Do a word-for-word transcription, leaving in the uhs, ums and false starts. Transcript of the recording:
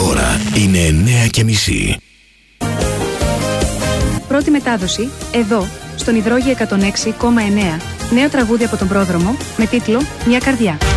Τώρα είναι εννιά και μισή. Πρώτη μετάδοση, εδώ, στον Υδρόγειο εκατόν έξι κόμμα εννέα. Νέο τραγούδι από τον πρόδρομο, με τίτλο «Μια καρδιά».